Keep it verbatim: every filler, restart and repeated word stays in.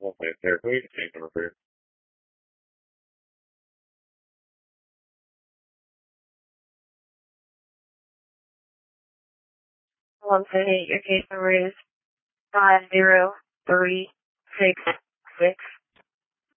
Okay, there. Who is the number for you? One seven eight, your case number is five zero three six six.